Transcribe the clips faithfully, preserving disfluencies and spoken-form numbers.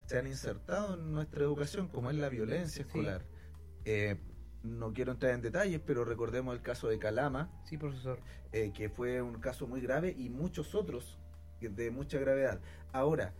se han insertado en nuestra educación, como es la violencia escolar. Sí. Eh, no quiero entrar en detalles, pero recordemos el caso de Calama. Sí, profesor. Eh, que fue un caso muy grave y muchos otros de mucha gravedad. Ahora,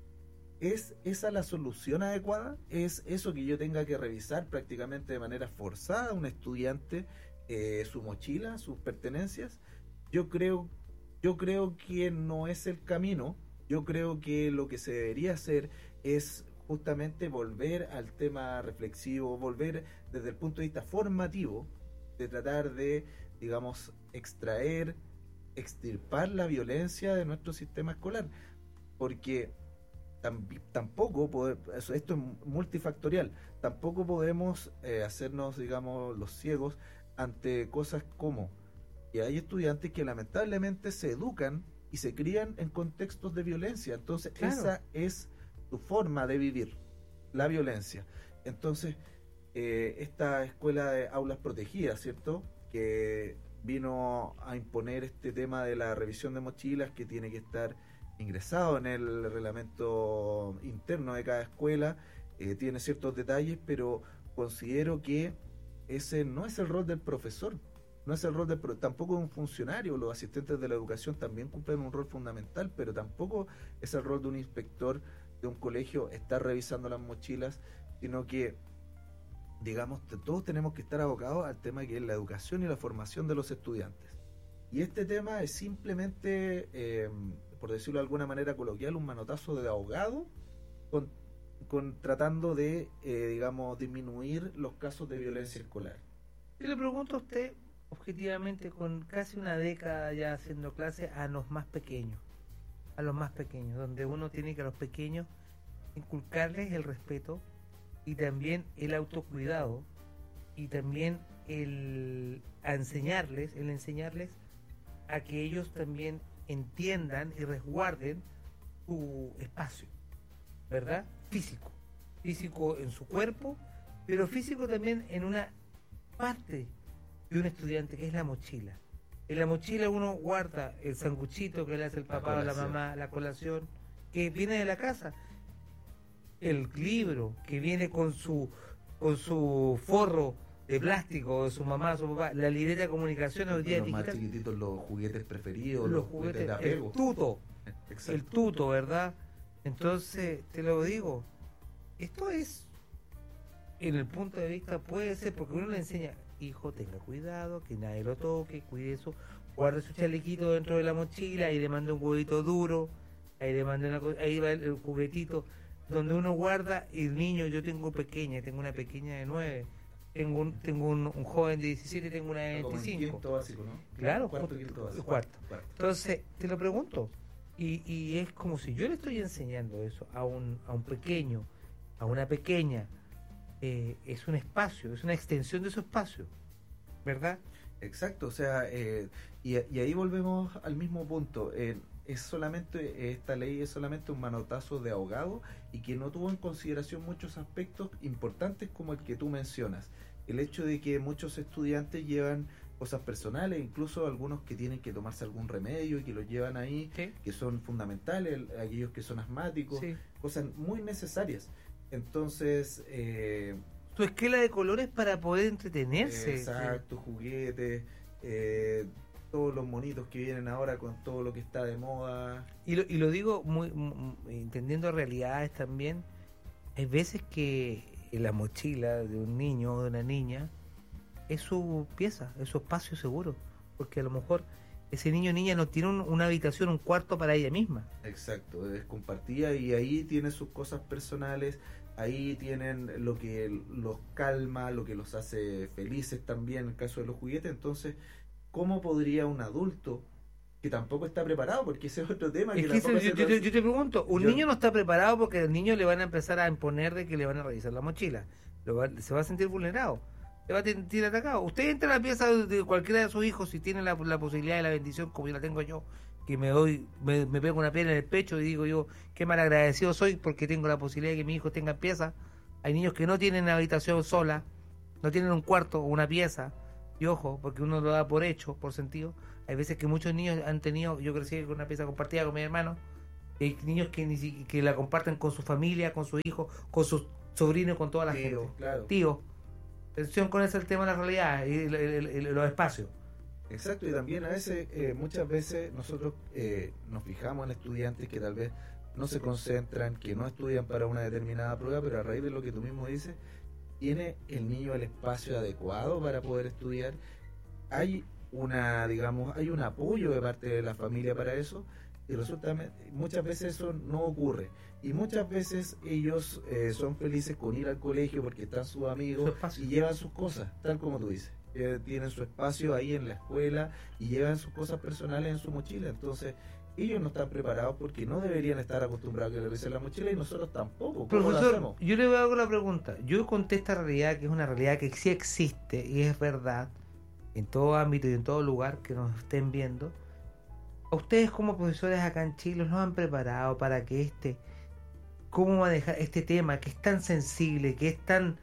¿es esa la solución adecuada? ¿Es eso que yo tenga que revisar prácticamente de manera forzada a un estudiante eh, su mochila, sus pertenencias? Yo creo, yo creo que no es el camino. Yo creo que lo que se debería hacer es justamente volver al tema reflexivo, volver desde el punto de vista formativo, de tratar de, digamos, extraer, extirpar la violencia de nuestro sistema escolar, porque tam, tampoco pode, esto es multifactorial, tampoco podemos eh, hacernos, digamos, los ciegos ante cosas como que hay estudiantes que lamentablemente se educan y se crían en contextos de violencia, entonces claro. Esa es tu forma de vivir la violencia. Entonces eh, esta escuela de aulas protegidas, ¿cierto?, que vino a imponer este tema de la revisión de mochilas, que tiene que estar ingresado en el reglamento interno de cada escuela, eh, tiene ciertos detalles, pero considero que ese no es el rol del profesor, no es el rol del tampoco de un funcionario. Los asistentes de la educación también cumplen un rol fundamental, pero tampoco es el rol de un inspector de un colegio estar revisando las mochilas, sino que, digamos, todos tenemos que estar abocados al tema que es la educación y la formación de los estudiantes. Y este tema es simplemente, eh, por decirlo de alguna manera coloquial, un manotazo de ahogado con, con tratando de, eh, digamos, disminuir los casos de violencia escolar. Yo le pregunto a usted, objetivamente, con casi una década ya haciendo clases, a los más pequeños, a los más pequeños, donde uno tiene que a los pequeños inculcarles el respeto y también el autocuidado y también el a enseñarles, el enseñarles a que ellos también entiendan y resguarden su espacio, ¿verdad? Físico, físico en su cuerpo, pero físico también en una parte de un estudiante, que es la mochila. En la mochila uno guarda el sanguchito que le hace el papá o la mamá, la colación, que viene de la casa, el libro que viene con su con su forro de plástico de su mamá, su papá, la libreta de comunicación hoy día los digital, más chiquititos, los juguetes preferidos, los, los juguetes, juguetes de apego. El tuto, Exacto. el tuto, ¿verdad? Entonces, te lo digo, esto es, en el punto de vista, puede ser, porque uno le enseña, hijo, tenga cuidado, que nadie lo toque, cuide eso, guarde su chalequito dentro de la mochila, ahí le manda un huevito duro, ahí le manda una cosa, ahí va el, el juguetito, donde uno guarda, y el niño, yo tengo pequeña, tengo una pequeña de nueve, tengo un, tengo un, un joven de diecisiete, tengo una de veinticinco. Quinto básico, ¿no? Claro, cuarto, quinto básico. Cuarto. Cuarto. Entonces, te lo pregunto, y, y es como si yo le estoy enseñando eso a un, a un pequeño, a una pequeña, eh, es un espacio, es una extensión de su espacio, ¿verdad? Exacto, o sea, eh, y, y ahí volvemos al mismo punto. Eh, es solamente, esta ley es solamente un manotazo de ahogado y que no tuvo en consideración muchos aspectos importantes como el que tú mencionas. El hecho de que muchos estudiantes llevan cosas personales, incluso algunos que tienen que tomarse algún remedio y que los llevan ahí, ¿sí?, que son fundamentales, aquellos que son asmáticos, sí, cosas muy necesarias. Entonces, eh, tu esquela de colores para poder entretenerse. Exacto, sí, juguetes, eh, todos los monitos que vienen ahora con todo lo que está de moda. Y lo, y lo digo muy, muy entendiendo realidades también. Hay veces que en la mochila de un niño o de una niña es su pieza, es su espacio seguro, porque a lo mejor ese niño o niña no tiene un, una habitación, un cuarto para ella misma. Exacto, es compartida y ahí tiene sus cosas personales, ahí tienen lo que los calma, lo que los hace felices también, en el caso de los juguetes. Entonces, ¿cómo podría un adulto que tampoco está preparado? Porque ese es otro tema. Es que, que yo, yo, yo, yo te pregunto, un yo, niño no está preparado porque al niño le van a empezar a imponer de que le van a revisar la mochila, lo va, se va a sentir vulnerado, se va a sentir atacado. Usted entra a la pieza de cualquiera de sus hijos, si tiene la, la posibilidad de la bendición, como yo la tengo yo, que me doy, me, me pego una piedra en el pecho y digo yo, qué mal agradecido soy porque tengo la posibilidad de que mi hijo tenga pieza. Hay niños que no tienen habitación sola, no tienen un cuarto o una pieza. Y ojo, porque uno lo da por hecho, por sentido. Hay veces que muchos niños han tenido, yo crecí con una pieza compartida con mi hermano, Hay niños que ni si- que la comparten con su familia, con su hijo, con sus sobrinos, con toda la Tío, gente. claro. Tío. Atención con ese el tema de la realidad y el- el- el- los espacios. Exacto, y también a veces, eh, muchas veces nosotros eh, nos fijamos en estudiantes que tal vez no se concentran, que no estudian para una determinada prueba, pero a raíz de lo que tú mismo dices, ¿tiene el niño el espacio adecuado para poder estudiar? Hay una, digamos, hay un apoyo de parte de la familia para eso, y resulta, muchas veces eso no ocurre. Y muchas veces ellos eh, son felices con ir al colegio porque están sus Su amigos espacio. y llevan sus cosas, tal como tú dices. Eh, tienen su espacio ahí en la escuela y llevan sus cosas personales en su mochila. Entonces, ellos no están preparados porque no deberían estar acostumbrados a que le revisen la mochila y nosotros tampoco. ¿Cómo lo Profesor, hacemos? yo le hago la pregunta. Yo conté esta realidad que es una realidad que sí existe y es verdad en todo ámbito y en todo lugar que nos estén viendo. ¿A ustedes como profesores acá en Chile nos han preparado para que este, cómo manejar este tema que es tan sensible, que es tan,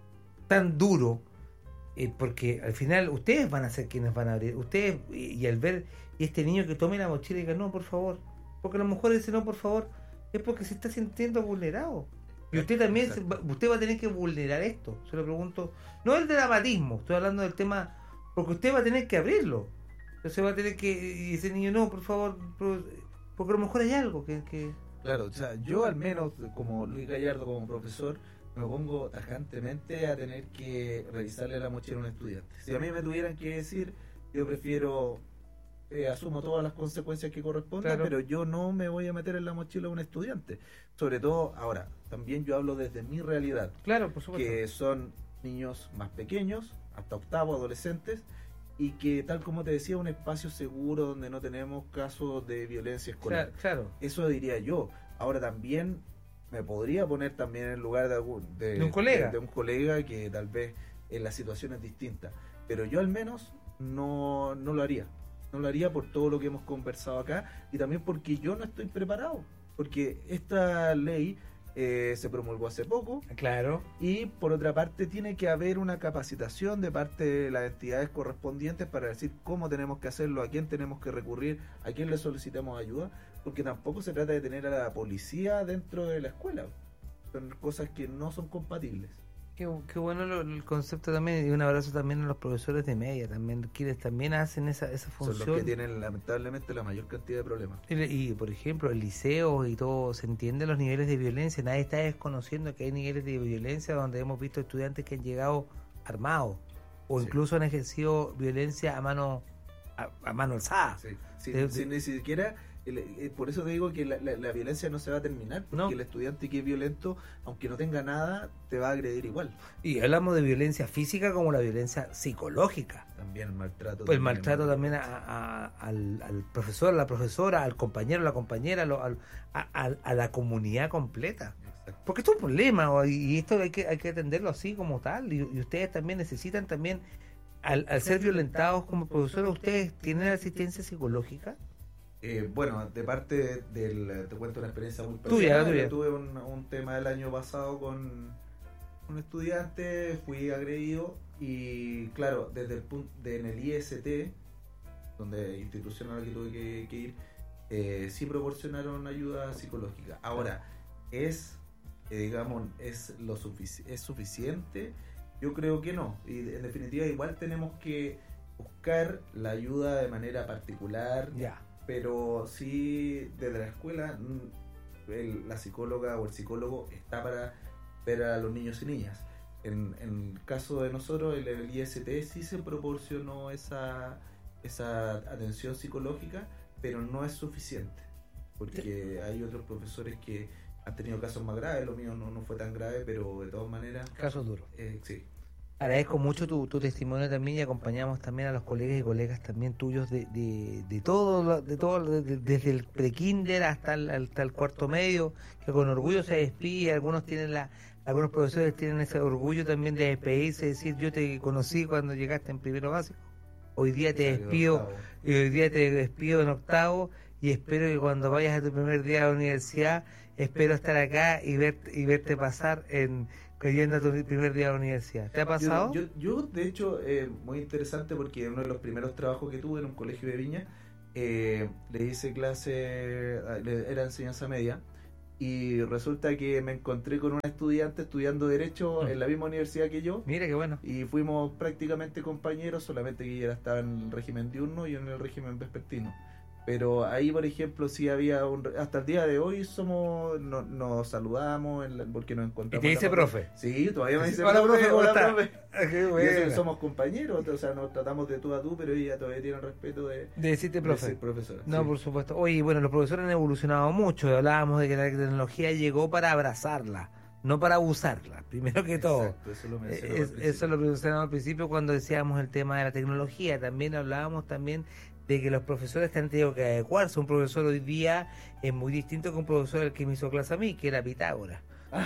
tan duro? Eh, porque al final ustedes van a ser quienes van a abrir. Ustedes, y, y al ver este niño que tome la mochila y diga, no, por favor. Porque a lo mejor dice, no, por favor, es porque se está sintiendo vulnerado. Y usted también, se va- usted va a tener que vulnerar esto. Se lo pregunto, no el dramatismo, estoy hablando del tema, porque usted va a tener que abrirlo. Entonces va a tener que, y ese niño, no, por favor, por- porque a lo mejor hay algo que... que... Claro, o sea, yo al menos como Luis Gallardo, como profesor, me opongo tajantemente a tener que revisarle la mochila a un estudiante. Si a mí me tuvieran que decir, yo prefiero, eh, asumo todas las consecuencias que correspondan, Claro. pero yo no me voy a meter en la mochila a un estudiante. Sobre todo, ahora, también yo hablo desde mi realidad, Claro, por supuesto. que son niños más pequeños, hasta octavo, adolescentes, y que, tal como te decía, un espacio seguro donde no tenemos casos de violencia escolar. Claro, claro. Eso diría yo. Ahora también me podría poner también en el lugar de, algún, de, De un colega. de- de un colega que tal vez en la situación es distinta. Pero yo al menos no, no lo haría. No lo haría por todo lo que hemos conversado acá y también porque yo no estoy preparado. Porque esta ley eh, se promulgó hace poco Claro. y por otra parte tiene que haber una capacitación de parte de las entidades correspondientes para decir cómo tenemos que hacerlo, a quién tenemos que recurrir, a quién le solicitamos ayuda, porque tampoco se trata de tener a la policía dentro de la escuela. Son cosas que no son compatibles. Qué, qué bueno lo- el concepto también, y un abrazo también a los profesores de media, también quienes también hacen esa, esa Son los función. que tienen lamentablemente la mayor cantidad de problemas. Y, y, por ejemplo, el liceo y todo, se entienden los niveles de violencia, nadie está desconociendo que hay niveles de violencia donde hemos visto estudiantes que han llegado armados o Sí. incluso han ejercido violencia a mano a, a mano alzada. Sí, sí, De- sí, ni siquiera, el- eh, por eso te digo que la, la- la violencia no se va a terminar, porque No. el estudiante que es violento, aunque no tenga nada, te va a agredir igual. Y hablamos de violencia física como la violencia psicológica. También el maltrato. El también maltrato es también a- a- al, al profesor, a la profesora, al compañero, a la compañera, lo- al- a, a- a la comunidad completa. Exacto. Porque esto es un problema o- y esto hay que, hay que atenderlo así como tal. Y, y ustedes también necesitan también, al, al ser violentados como profesores, ¿ustedes tienen asistencia psicológica? Eh, bueno, de parte del, te cuento una experiencia muy Tuya, personal. tuya. Yo tuve un, un tema el año pasado con un estudiante, fui agredido y claro, desde el punto de en el I S T, donde institución a la que tuve que, que ir, eh, sí proporcionaron ayuda psicológica. Ahora, es, eh, digamos, es lo sufici- es suficiente. Yo creo que no. Y en definitiva, igual tenemos que buscar la ayuda de manera particular. Ya. Pero sí, desde la escuela, mm, el- la psicóloga o el psicólogo está para ver a los niños y niñas. En, en el caso de nosotros, el, el I S T sí se proporcionó esa, esa atención psicológica, pero no es suficiente, porque hay otros profesores que han tenido casos más graves. Lo mío no, no fue tan grave, pero de todas maneras, Casos duros. eh, sí. Agradezco mucho tu, tu testimonio también y acompañamos también a los colegas y colegas también tuyos de, de, de todo, lo- de todo de- de- desde el prekinder hasta el, hasta el cuarto medio, que con orgullo se despide. Algunos tienen la, algunos profesores tienen ese orgullo también de despedirse, decir yo te conocí cuando llegaste en primero básico, hoy día te Salió despido octavo. y hoy día te despido en octavo y espero que cuando vayas a tu primer día a la universidad, espero estar acá y verte, y verte pasar en yendo a tu primer día a la universidad. ¿Te ha pasado? Yo, yo, yo, de hecho, eh, muy interesante porque uno de los primeros trabajos que tuve en un colegio de Viña, eh, le hice clase, era enseñanza media, y resulta que me encontré con una estudiante estudiando Derecho Mm. en la misma universidad que yo, Mira qué bueno. y fuimos prácticamente compañeros, solamente que ella estaba en el régimen diurno y yo en el régimen vespertino. Pero ahí, por ejemplo, sí había un... Hasta el día de hoy somos no, nos saludamos en la- porque nos ¿Y encontramos. te en la dice facu- profe? Sí, todavía me dice Hola, profe, ¿cómo hola, está? profe. Ah, qué Y eso, bueno. somos compañeros, o sea, nos tratamos de tú a tú, pero ella todavía tiene el respeto de, De decirte de profe. ser profesora. No, sí. por supuesto. Oye, bueno, los profesores han evolucionado mucho. Hablábamos de que la tecnología llegó para abrazarla, no para abusarla, primero que todo. Exacto, eso lo Eh, mencionamos es- al principio. eso lo mencionamos al principio cuando decíamos el tema de la tecnología. También hablábamos también de que los profesores han tenido que adecuarse. Un profesor hoy día es muy distinto que un profesor el que me hizo clase a mí, que era Pitágoras.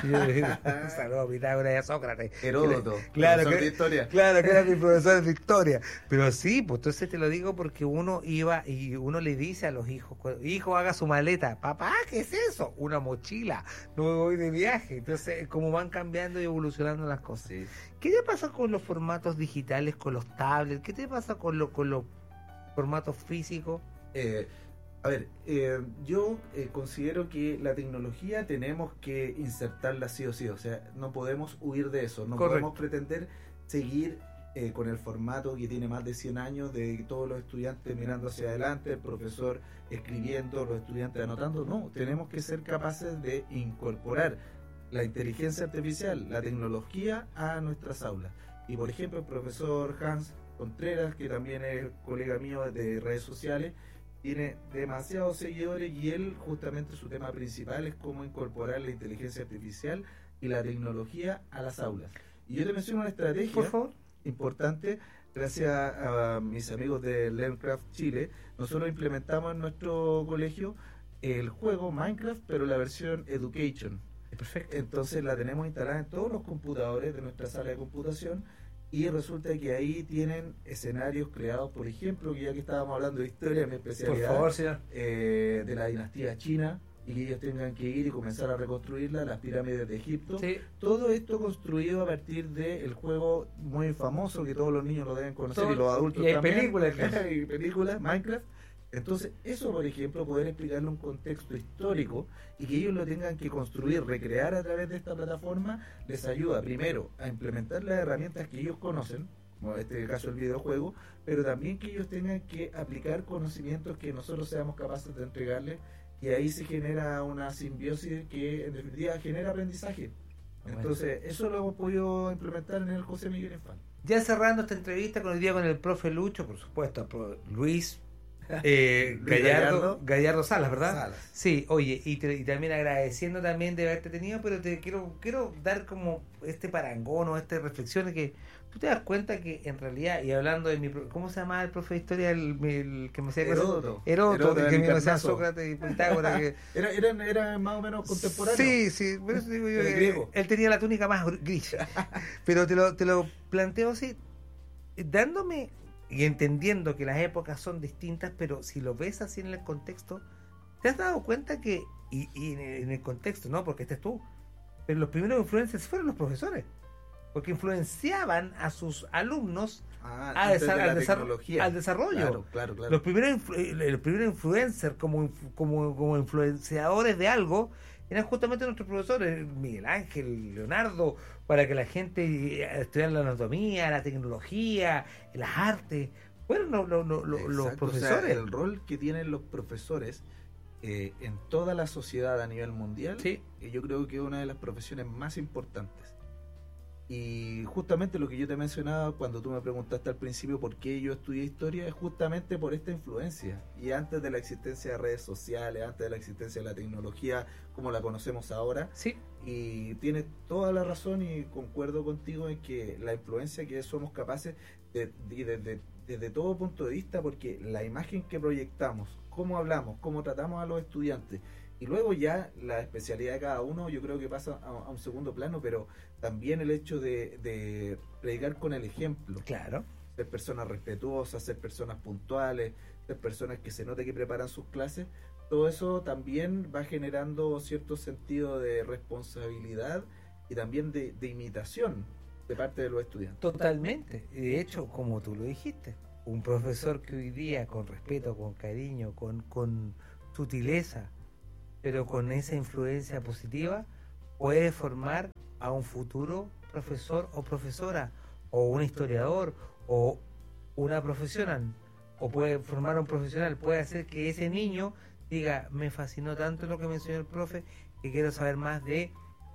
Un saludo a Pitágoras y a Sócrates. Heródoto, Claro profesor que- de historia. Claro, que era mi profesor de historia. Pero sí, pues entonces te lo digo porque uno iba y uno le dice a los hijos, cu- hijo, haga su maleta. Papá, ¿qué es eso? Una mochila. No me voy de viaje. Entonces, como van cambiando y evolucionando las cosas. Sí. ¿Qué te pasa con los formatos digitales, con los tablets? ¿Qué te pasa con, lo, con los formatos físicos? Eh, a ver, eh, yo eh, considero que la tecnología tenemos que insertarla sí o sí, o sea, no podemos huir de eso, no Correcto. podemos pretender seguir eh, con el formato que tiene más de cien años, de todos los estudiantes mirando hacia adelante, el profesor escribiendo, los estudiantes anotando. No, tenemos que ser capaces de incorporar la inteligencia artificial, la tecnología a nuestras aulas. Y por ejemplo, el profesor Hans Contreras, que también es colega mío de redes sociales, tiene demasiados seguidores y él justamente su tema principal es cómo incorporar la inteligencia artificial y la tecnología a las aulas. Y yo te menciono una estrategia Por favor. importante. Gracias a mis amigos de LearnCraft Chile, nosotros implementamos en nuestro colegio el juego Minecraft, pero la versión Education. Perfecto. Entonces la tenemos instalada en todos los computadores de nuestra sala de computación y resulta que ahí tienen escenarios creados, por ejemplo, que ya que estábamos hablando de historia, mi Por especialidad, favor, señor. eh, de la dinastía china, y que ellos tengan que ir y comenzar a reconstruirla, las pirámides de Egipto. Sí. Todo esto construido a partir del juego muy famoso que todos los niños lo deben conocer Todo- y los adultos y hay también. películas, incluso. Hay películas, Minecraft. Entonces, eso, por ejemplo, poder explicarle un contexto histórico y que ellos lo tengan que construir, recrear a través de esta plataforma, les ayuda primero a implementar las herramientas que ellos conocen, como en este caso el videojuego, pero también que ellos tengan que aplicar conocimientos que nosotros seamos capaces de entregarles, y ahí se genera una simbiosis que en definitiva genera aprendizaje. Entonces, eso lo hemos podido implementar en el José Miguel Infante. Ya cerrando esta entrevista con el día con el profe Lucho, por supuesto, pro- Luis eh, Luis Gallardo, Gallardo. Gallardo Salas, ¿verdad? Salas. Sí, oye, y, te- y también agradeciendo también de haberte tenido, pero te quiero quiero dar como este parangón o esta reflexión de que tú te das cuenta que en realidad, y hablando de mi, pro- ¿cómo se llama el profe de historia, el, el que me hacía clase? Heródoto. Heródoto, Heródoto, el que el me hacía Carnazo. Sócrates y Pitágoras, que Era, eran, eran más o menos contemporáneos. sí, sí, por eso digo yo El que griego. él tenía la túnica más gr- gris. Pero te lo, te lo planteo así, dándome y entendiendo que las épocas son distintas, pero si lo ves así en el contexto, ¿te has dado cuenta que, y, y en, el, en el contexto, no porque estés tú, pero los primeros influencers fueron los profesores? Porque influenciaban a sus alumnos Ah, a antes de desa- la al, desar- tecnología. al desarrollo. Claro, claro, claro. Los primeros influ- el, el primer influencer como, inf- como, como influenciadores de algo eran justamente nuestros profesores, Miguel Ángel, Leonardo, para que la gente eh, estudiara la anatomía, la tecnología, las artes. Fueron los, los, los, los- los Exacto, o sea, profesores. el rol que tienen los profesores eh, en toda la sociedad a nivel mundial, Sí. eh, yo creo que es una de las profesiones más importantes. Y justamente lo que yo te mencionaba cuando tú me preguntaste al principio por qué yo estudié historia es justamente por esta influencia. Y antes de la existencia de redes sociales, antes de la existencia de la tecnología como la conocemos ahora, Sí, y tienes toda la razón y concuerdo contigo en que la influencia que somos capaces de, de- de- de- desde todo punto de vista, porque la imagen que proyectamos, cómo hablamos, cómo tratamos a los estudiantes, y luego ya la especialidad de cada uno yo creo que pasa a, a un segundo plano, pero también el hecho de, de predicar con el ejemplo, claro. ser personas respetuosas, ser personas puntuales, ser personas que se note que preparan sus clases, todo eso también va generando cierto sentido de responsabilidad y también de, de imitación de parte de los estudiantes. Totalmente. Y de hecho, como tú lo dijiste, un profesor que hoy día, con respeto, con cariño, con, con sutileza, pero con esa influencia positiva, puede formar a un futuro profesor o profesora, o un historiador, o una profesional, o puede formar a un profesional, puede hacer que ese niño diga, me fascinó tanto lo que me enseñó el profe, que quiero saber más de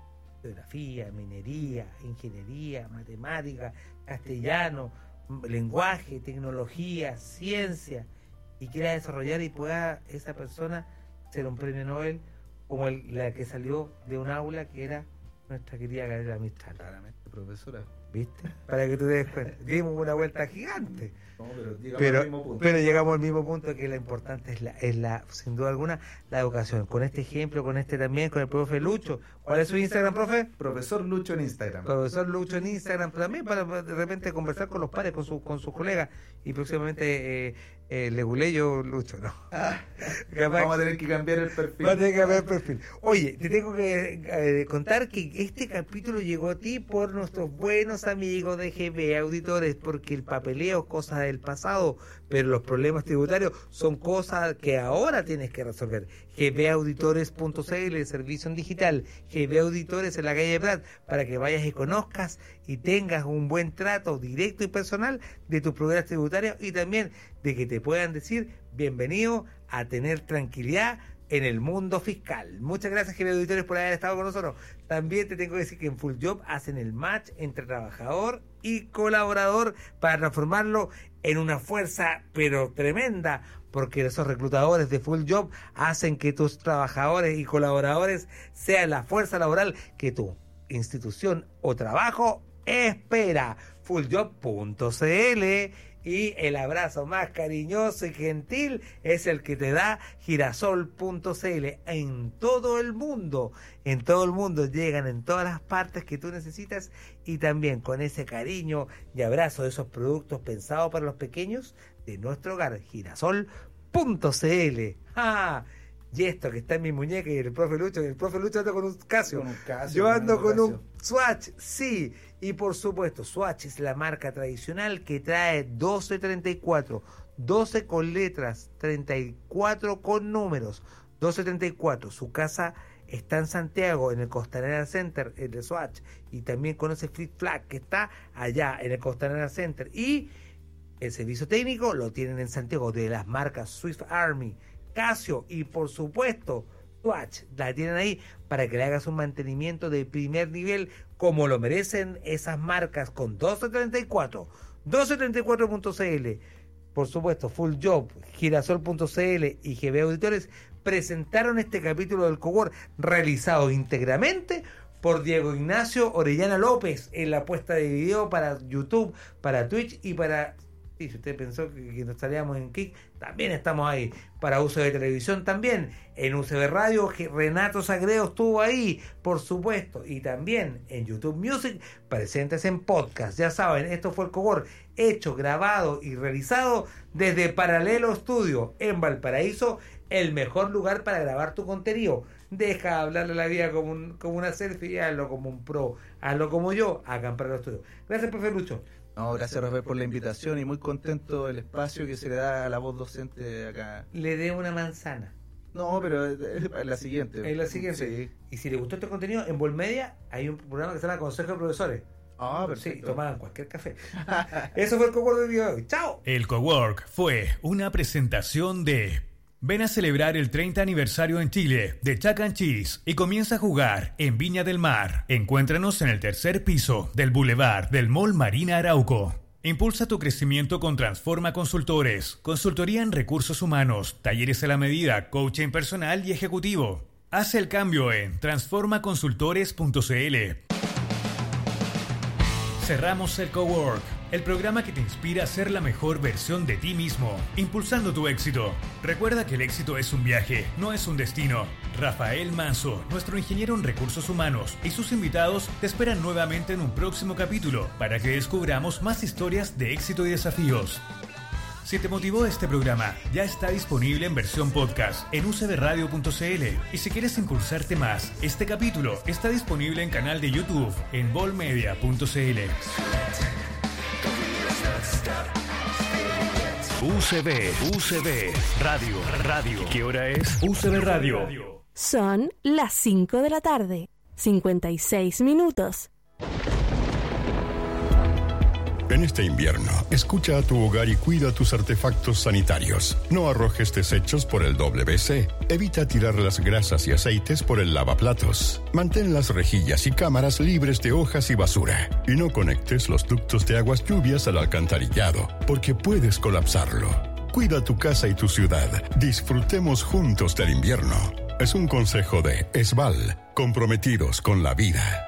geografía, minería, ingeniería, matemática, castellano, lenguaje, tecnología, ciencia, y quiera desarrollar y pueda esa persona ser un premio Nobel como el, la que salió de un aula que era nuestra querida Gabriela Mistral. Claramente, profesora. ¿Viste? Para que tú te des cuenta. Dimos una vuelta gigante. No, pero llegamos pero, al mismo punto. pero llegamos al mismo punto, que la importante es la, es la, sin duda alguna, la educación. Con este ejemplo, con este también, con el profe Lucho. ¿Cuál es su Instagram, profe? Profesor Lucho en Instagram. Profesor Lucho en Instagram, pero también para de repente conversar con los pares, con, su, con sus colegas. Y próximamente eh, eh, Leguleyo Lucho, ¿no? Ah, vamos a tener que cambiar el perfil. Vamos a tener que cambiar el perfil. Oye, te tengo que eh, contar que este capítulo llegó a ti por nuestros buenos amigos de G B Auditores, porque el papeleo es cosa del pasado, pero los problemas tributarios son cosas que ahora tienes que resolver. G B Auditores punto C L, servicio en digital. G B Auditores en la calle Prat, para que vayas y conozcas y tengas un buen trato directo y personal de tus problemas tributarios, y también de que te puedan decir bienvenido a tener tranquilidad en el mundo fiscal. Muchas gracias, G B Auditores, por haber estado con nosotros. También te tengo que decir que en Full Job hacen el match entre trabajador y colaborador para transformarlo en una fuerza pero tremenda, porque esos reclutadores de Full Job hacen que tus trabajadores y colaboradores sean la fuerza laboral que tu institución o trabajo espera. full job punto C L. Y el abrazo más cariñoso y gentil es el que te da girasol punto C L. En todo el mundo, en todo el mundo llegan en todas las partes que tú necesitas, y también con ese cariño y abrazo de esos productos pensados para los pequeños de nuestro hogar. girasol punto C L. ¡Ah! Y esto que está en mi muñeca, y el profe Lucho, el profe Lucho anda con un Casio. Con un Casio, Yo ando con Casio. un Swatch, sí. Y por supuesto, Swatch es la marca tradicional que trae doce treinta y cuatro, doce con letras, treinta y cuatro con números, doce treinta y cuatro. Su casa está en Santiago, en el Costanera Center, el de Swatch, y también conoce Flip Flag, que está allá en el Costanera Center. Y el servicio técnico lo tienen en Santiago, de las marcas Swift Army, Casio y por supuesto Swatch. La tienen ahí para que le hagas un mantenimiento de primer nivel como lo merecen esas marcas, con doce treinta y cuatro, doce treinta y cuatro punto C L. Por supuesto, Full Job, girasol punto C L y G B Auditores presentaron este capítulo del Cowork, realizado íntegramente por Diego Ignacio Orellana López en la puesta de video para YouTube, para Twitch y para... Sí, si usted pensó que, que nos estaríamos en Kik, también estamos ahí. Para uso de televisión también. En U C B Radio, Renato Sagredo estuvo ahí, por supuesto. Y también en YouTube Music, presentes en podcast. Ya saben, esto fue el Cowork, hecho, grabado y realizado desde Paralelo Studio, en Valparaíso, el mejor lugar para grabar tu contenido. Deja hablarle la vida como, un, como una selfie y hazlo como un pro. Hazlo como yo, acá en Paralelo Studio. Gracias, profe Lucho. No, gracias, Rafael, por la invitación, y muy contento del espacio que se le da a la voz docente acá. Le dé una manzana. No, pero es la siguiente. Es la siguiente. Sí. Y si le gustó este contenido, en Volmedia hay un programa que se llama Consejo de Profesores. Ah, perfecto. Sí, tomaban cualquier café. Eso fue el Cowork del día de hoy. ¡Chao! El Cowork fue una presentación de... Ven a celebrar el treinta aniversario en Chile de Chuck and Cheese y comienza a jugar en Viña del Mar. Encuéntranos en el tercer piso del Boulevard del Mall Marina Arauco. Impulsa tu crecimiento con Transforma Consultores, consultoría en recursos humanos, talleres a la medida, coaching personal y ejecutivo. Haz el cambio en transforma consultores punto C L. Cerramos el Cowork, el programa que te inspira a ser la mejor versión de ti mismo, impulsando tu éxito. Recuerda que el éxito es un viaje, no es un destino. Rafael Manso, nuestro ingeniero en recursos humanos, y sus invitados te esperan nuevamente en un próximo capítulo para que descubramos más historias de éxito y desafíos. Si te motivó este programa, ya está disponible en versión podcast en u c b radio punto c l. Y si quieres impulsarte más, este capítulo está disponible en canal de YouTube en volmedia punto c l. U C B, U C B, Radio, Radio. ¿Qué hora es? U C B Radio. Son las cinco de la tarde, cincuenta y seis minutos. En este invierno, escucha a tu hogar y cuida tus artefactos sanitarios. No arrojes desechos por el W C. Evita tirar las grasas y aceites por el lavaplatos. Mantén las rejillas y cámaras libres de hojas y basura. Y no conectes los ductos de aguas lluvias al alcantarillado, porque puedes colapsarlo. Cuida tu casa y tu ciudad. Disfrutemos juntos del invierno. Es un consejo de ESVAL, comprometidos con la vida.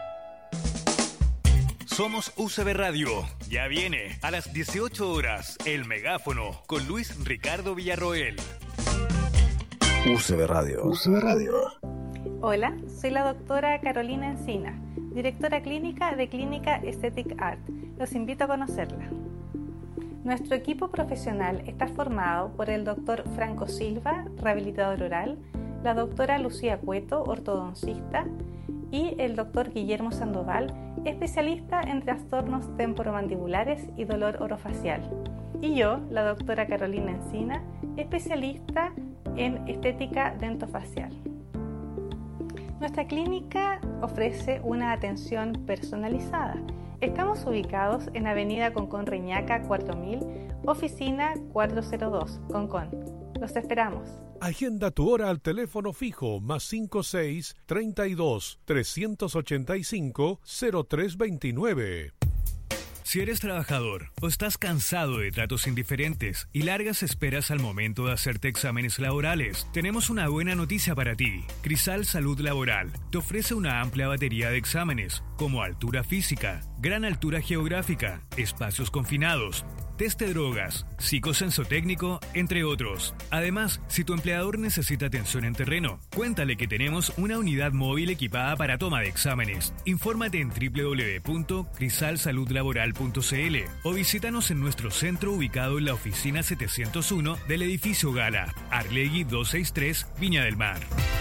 Somos U C B Radio. Ya viene a las dieciocho horas El Megáfono con Luis Ricardo Villarroel. U C B Radio. U C B Radio. Hola, soy la doctora Carolina Encina, directora clínica de Clínica Aesthetic Art. Los invito a conocerla. Nuestro equipo profesional está formado por el doctor Franco Silva, rehabilitador oral, la doctora Lucía Cueto, ortodoncista, y el doctor Guillermo Sandoval, especialista en trastornos temporomandibulares y dolor orofacial. Y yo, la doctora Carolina Encina, especialista en estética dentofacial. Nuestra clínica ofrece una atención personalizada. Estamos ubicados en Avenida Concón Reñaca cuatro mil, oficina cuatrocientos dos, Concón. Los esperamos. Agenda tu hora al teléfono fijo más cinco seis, treinta y dos, trescientos ochenta y cinco, cero tres veintinueve. Si eres trabajador o estás cansado de tratos indiferentes y largas esperas al momento de hacerte exámenes laborales, tenemos una buena noticia para ti. Crisal Salud Laboral te ofrece una amplia batería de exámenes, como altura física, gran altura geográfica, espacios confinados, test de drogas, psicosensotécnico, entre otros. Además, si tu empleador necesita atención en terreno, cuéntale que tenemos una unidad móvil equipada para toma de exámenes. Infórmate en doble u doble u doble u punto crisal salud laboral punto c l o visítanos en nuestro centro ubicado en la oficina setecientos uno del edificio Gala, Arlegui doscientos sesenta y tres, Viña del Mar.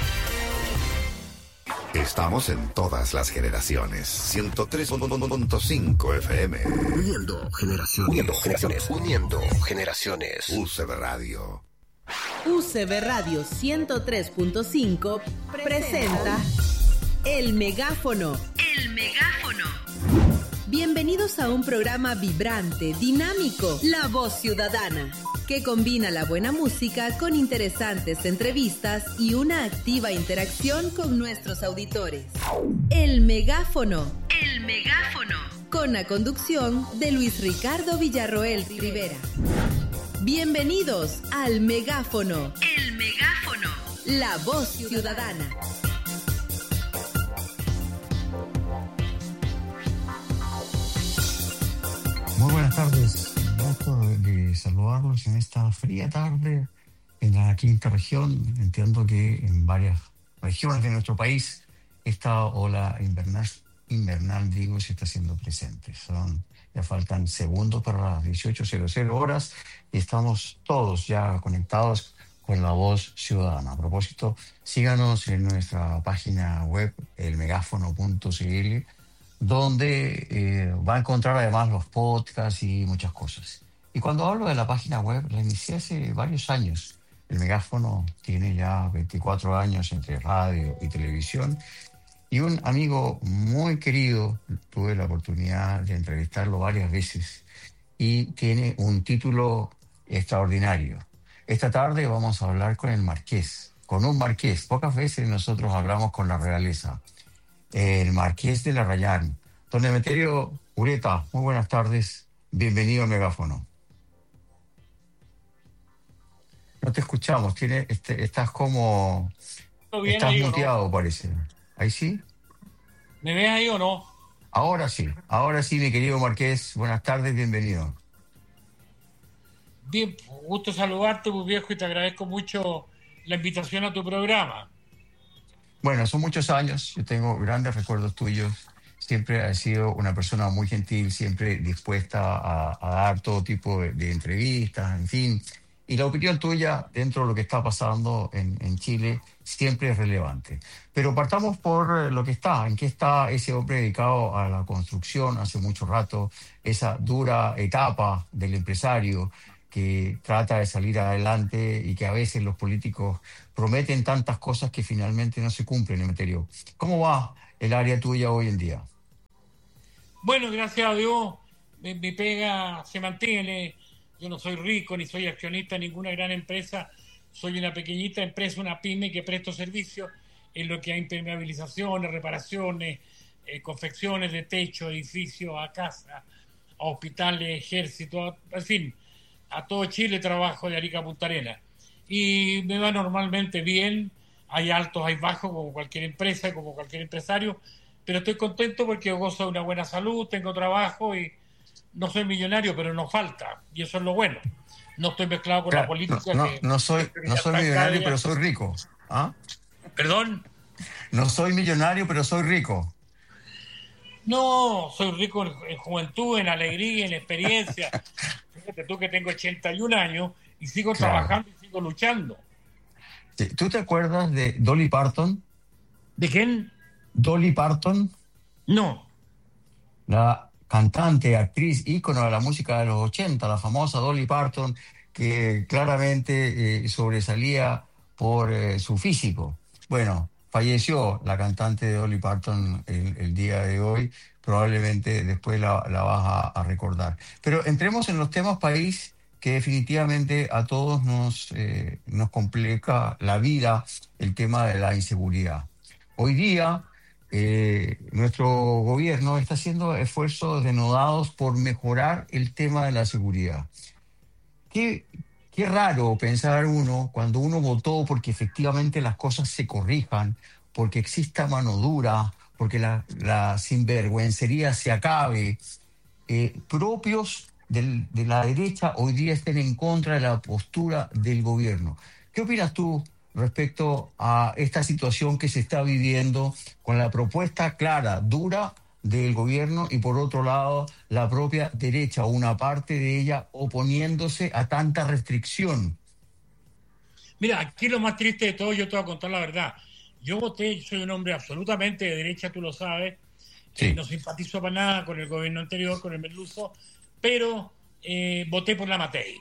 Estamos en todas las generaciones. ciento tres punto cinco F M. Uniendo generaciones. Uniendo generaciones. Uniendo generaciones. U C B Radio. U C B Radio ciento tres punto cinco presenta El Megáfono. El Megáfono. Bienvenidos a un programa vibrante, dinámico, La Voz Ciudadana, que combina la buena música con interesantes entrevistas y una activa interacción con nuestros auditores. El Megáfono. El Megáfono. Con la conducción de Luis Ricardo Villarroel Rivera. Bienvenidos al Megáfono. El Megáfono. La Voz Ciudadana. Muy buenas tardes. Gusto de saludarlos en esta fría tarde en la quinta región. Entiendo que en varias regiones de nuestro país esta ola invernal, invernal digo, se está haciendo presente. Son, ya faltan segundos para las dieciocho horas y estamos todos ya conectados con La Voz Ciudadana. A propósito, síganos en nuestra página web, el megáfono punto c l, donde eh, va a encontrar además los podcasts y muchas cosas. Y cuando hablo de la página web, la inicié hace varios años. El Megáfono tiene ya veinticuatro años entre radio y televisión. Y un amigo muy querido, tuve la oportunidad de entrevistarlo varias veces, y tiene un título extraordinario. Esta tarde vamos a hablar con el Marqués, con un Marqués. Pocas veces nosotros hablamos con la realeza. El Marqués de Larrañán. Don Emeterio Ureta, muy buenas tardes. Bienvenido al Megáfono. No te escuchamos, tiene, este, estás como... Bien, estás ahí, muteado, ¿no? Parece. ¿Ahí sí? ¿Me ves ahí o no? Ahora sí, ahora sí, mi querido Marqués. Buenas tardes, bienvenido. Bien, gusto saludarte, pues viejo, y te agradezco mucho la invitación a tu programa. Bueno, son muchos años, yo tengo grandes recuerdos tuyos. Siempre has sido una persona muy gentil, siempre dispuesta a, a dar todo tipo de, de entrevistas, en fin. Y la opinión tuya dentro de lo que está pasando en, en Chile siempre es relevante. Pero partamos por lo que está, en qué está ese hombre dedicado a la construcción hace mucho rato, esa dura etapa del empresario que trata de salir adelante y que a veces los políticos prometen tantas cosas que finalmente no se cumplen, Emeterio. ¿Cómo va el área tuya hoy en día? Bueno, gracias a Dios, mi, mi pega se mantiene. Yo no soy rico ni soy accionista en ninguna gran empresa. Soy una pequeñita empresa, una pyme que presto servicios en lo que a impermeabilizaciones, reparaciones, eh, confecciones de techo, edificios, a casa, a hospitales, ejército, a, en fin, a todo Chile trabajo de Arica a Punta Arenas. Y me va normalmente bien, hay altos, hay bajos, como cualquier empresa, como cualquier empresario, pero estoy contento porque gozo de una buena salud, tengo trabajo y no soy millonario, pero no falta, y eso es lo bueno. No estoy mezclado con claro, la política. No, que, no soy, que no soy millonario, pero soy rico. ¿Ah? ¿Perdón? No soy millonario, pero soy rico. No, soy rico en, en juventud, en alegría, en experiencia. Fíjate tú que tengo ochenta y un años y sigo claro. trabajando y sigo luchando. Sí. ¿Tú te acuerdas de Dolly Parton? ¿De quién? Dolly Parton. No. La cantante, actriz, ícono de la música de los ochenta, la famosa Dolly Parton, que claramente eh, sobresalía por eh, su físico. Bueno, falleció la cantante de Dolly Parton el, el día de hoy, probablemente después la, la vas a, a recordar. Pero entremos en los temas país, que definitivamente a todos nos, eh, nos complica la vida, el tema de la inseguridad. Hoy día, eh, nuestro gobierno está haciendo esfuerzos denodados por mejorar el tema de la seguridad. ¿Qué, Qué raro pensar uno, cuando uno votó porque efectivamente las cosas se corrijan, porque exista mano dura, porque la, la sinvergüencería se acabe, eh, propios del, de la derecha hoy día estén en contra de la postura del gobierno. ¿Qué opinas tú respecto a esta situación que se está viviendo con la propuesta clara, dura, del gobierno y por otro lado la propia derecha, una parte de ella oponiéndose a tanta restricción? Mira, aquí lo más triste de todo, yo te voy a contar la verdad. Yo voté, soy un hombre absolutamente de derecha, tú lo sabes, sí. eh, no simpatizo para nada con el gobierno anterior, con el Merluzo, pero eh, voté por la Matei.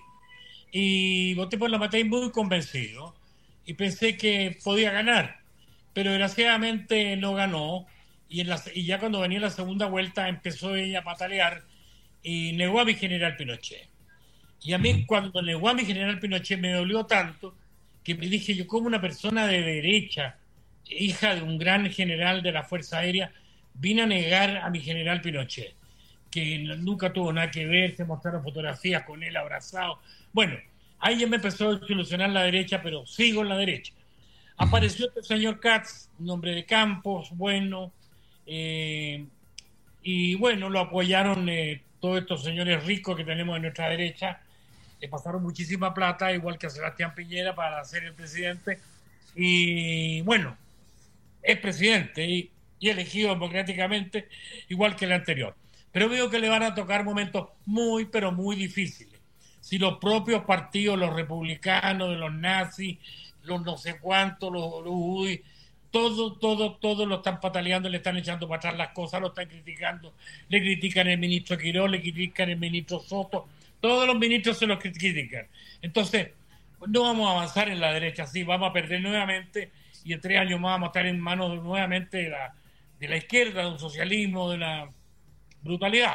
Y voté por la Matei muy convencido y pensé que podía ganar, pero desgraciadamente no ganó. Y, en la, y ya cuando venía la segunda vuelta empezó ella a patalear y negó a mi general Pinochet. Y a mí cuando negó a mi general Pinochet me dolió tanto que me dije yo, como una persona de derecha, hija de un gran general de la Fuerza Aérea, vine a negar a mi general Pinochet, que nunca tuvo nada que ver, se mostraron fotografías con él abrazado. Bueno, ahí ya me empezó a desilusionar la derecha, pero sigo en la derecha. Apareció este señor Katz, un hombre de campos, bueno... Eh, y bueno, lo apoyaron eh, todos estos señores ricos que tenemos en nuestra derecha, le pasaron muchísima plata, igual que a Sebastián Piñera, para ser el presidente, y bueno, es presidente y, y elegido democráticamente, igual que el anterior. Pero veo que le van a tocar momentos muy, pero muy difíciles. Si los propios partidos, los republicanos, de los nazis, los no sé cuántos, los, los U D I, Todo, todo, todo lo están pataleando, le están echando para atrás las cosas, lo están criticando. Le critican al ministro Quirós, le critican al ministro Soto. Todos los ministros se los critican. Entonces, no vamos a avanzar en la derecha así, vamos a perder nuevamente y en tres años más vamos a estar en manos nuevamente de la, de la izquierda, de un socialismo, de la brutalidad.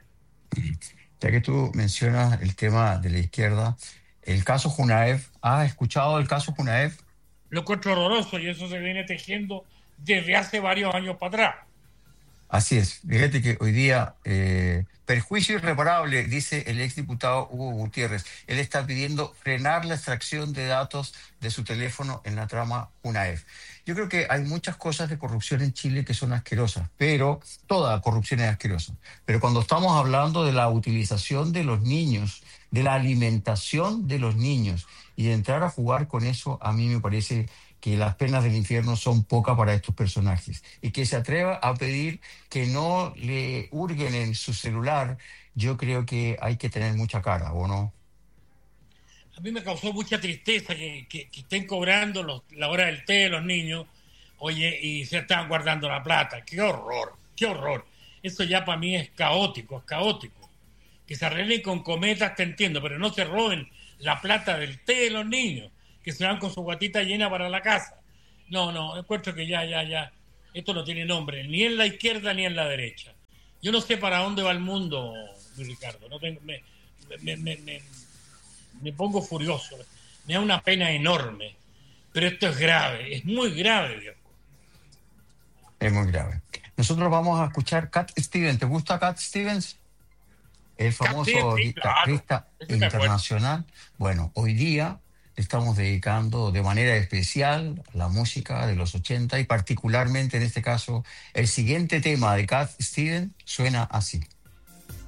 Ya que tú mencionas el tema de la izquierda, el caso Junaev, ¿has escuchado el caso Junaev? Lo encuentro horroroso y eso se viene tejiendo desde hace varios años para atrás. Así es. Fíjate que hoy día, eh, perjuicio irreparable, dice el exdiputado Hugo Gutiérrez. Él está pidiendo frenar la extracción de datos de su teléfono en la trama Junaev. Yo creo que hay muchas cosas de corrupción en Chile que son asquerosas, pero toda corrupción es asquerosa. Pero cuando estamos hablando de la utilización de los niños, de la alimentación de los niños, y de entrar a jugar con eso, a mí me parece que las penas del infierno son pocas para estos personajes. Y que se atreva a pedir que no le hurguen en su celular, yo creo que hay que tener mucha cara, ¿o no? A mí me causó mucha tristeza que, que, que estén cobrando los, la hora del té de los niños, oye, y se están guardando la plata. ¡Qué horror! ¡Qué horror! Eso ya para mí es caótico, es caótico. Que se arreglen con cometas, te entiendo, pero no se roben la plata del té de los niños, que se van con su guatita llena para la casa. No, no, encuentro que ya, ya, ya, esto no tiene nombre, ni en la izquierda ni en la derecha. Yo no sé para dónde va el mundo, Luis Ricardo, no tengo, me, me, me, me, me pongo furioso, me da una pena enorme, pero esto es grave, es muy grave, viejo. Es muy grave. Nosotros vamos a escuchar Cat Stevens. ¿Te gusta Cat Stevens? El famoso guitarrista claro. internacional. Bueno, hoy día estamos dedicando de manera especial a la música de los ochenta y particularmente en este caso el siguiente tema de Cat Stevens suena así.